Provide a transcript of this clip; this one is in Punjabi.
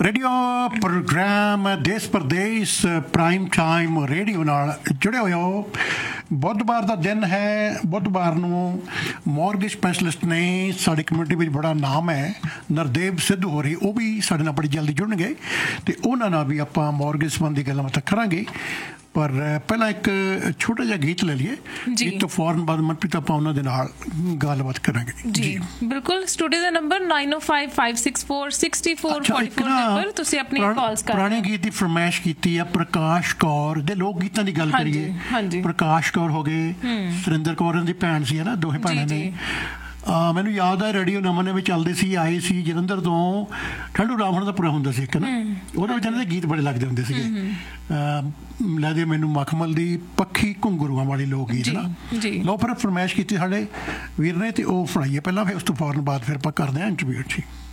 ਰੇਡੀਓ ਪ੍ਰੋਗਰਾਮ ਦੇਸ਼ ਪ੍ਰਦੇਸ਼ ਪ੍ਰਾਈਮ ਟਾਈਮ ਰੇਡੀਓ ਨਾਲ ਜੁੜੇ ਹੋਏ ਹੋ। ਬੁੱਧਵਾਰ ਦਾ ਦਿਨ ਹੈ। ਬੁੱਧਵਾਰ ਨੂੰ ਮੌਰਗੇਜ ਸਪੈਸ਼ਲਿਸਟ ਨੇ ਸਾਡੀ ਕਮਿਊਨਿਟੀ ਵਿੱਚ ਬੜਾ ਨਾਮ ਹੈ, ਨਰਦੇਵ ਸਿੱਧੂ ਹੋ ਰਹੀ, ਉਹ ਵੀ ਸਾਡੇ ਨਾਲ ਬੜੀ ਜਲਦੀ ਜੁੜਨਗੇ ਅਤੇ ਉਹਨਾਂ ਨਾਲ ਵੀ ਆਪਾਂ ਮੌਰਗੇਜ ਸੰਬੰਧੀ ਗੱਲਾਂ ਬਾਤਾਂ ਕਰਾਂਗੇ। ਪਰ ਪਹਿਲਾਂ ਇੱਕ ਛੋਟਾ ਜਿਹਾ ਗੀਤ ਲੈ ਲਈਏ, ਗੀਤ ਤੋਂ ਫੌਰਨ ਬਾਅਦ ਮਨਪ੍ਰੀਤ ਆਪਾਂ ਉਹਨਾਂ ਦੇ ਨਾਲ ਗੱਲਬਾਤ ਕਰਾਂਗੇ। ਜੀ ਬਿਲਕੁਲ। ਸਟੂਡੀਓ ਦਾ ਨੰਬਰ 9055646444 ਨੰਬਰ, ਤੁਸੀਂ ਆਪਣੀ ਕਾਲਸ ਕਰ। ਪੁਰਾਣੇ ਗੀਤ ਦੀ ਫਰਮਾਇਸ਼ ਕੀਤੀ ਆ ਪ੍ਰਕਾਸ਼ ਕੌਰ ਦੇ, ਲੋਕ ਗੀਤਾਂ ਦੀ ਗੱਲ ਕਰੀਏ। ਪ੍ਰਕਾਸ਼ ਕੌਰ ਹੋ ਗਏ, ਸੁਰਿੰਦਰ ਕੌਰ ਦੀ ਭੈਣ ਸੀ, ਹੈ ਨਾ, ਦੋਹੇ ਭੈਣਾਂ ਨੇ। ਮੈਨੂੰ ਯਾਦ ਹੈ ਰੇਡੀਓ ਨਵਾਂ ਵਿੱਚ ਚੱਲਦੇ ਸੀ, ਆਏ ਸੀ ਜਲੰਧਰ ਤੋਂ, ਠੰਡੂ ਰਾਮ ਹੋਣਾ ਦਾ ਪੂਰਾ ਹੁੰਦਾ ਸੀ ਇੱਕ ਨਾ, ਉਹਦੇ ਵਿੱਚ ਇਹਨਾਂ ਦੇ ਗੀਤ ਬੜੇ ਲੱਗਦੇ ਹੁੰਦੇ ਸੀਗੇ। ਲੱਗਦੇ ਮੈਨੂੰ ਮਖਮਲ ਦੀ ਪੱਖੀ ਘੁੰਗਰੂਆਂ ਵਾਲੀ ਲੋਕ ਗੀਤ ਨਾ। ਲਓ ਫਿਰ ਫਰਮਾਇਸ਼ ਕੀਤੀ ਸਾਡੇ ਵੀਰ ਨੇ, ਤੇ ਉਹ ਸੁਣਾਈਏ ਪਹਿਲਾਂ, ਫਿਰ ਉਸ ਤੋਂ ਫੌਰਨ ਬਾਅਦ ਫਿਰ ਆਪਾਂ ਕਰਦੇ ਹਾਂ ਇੰਟਰਵਿਊ।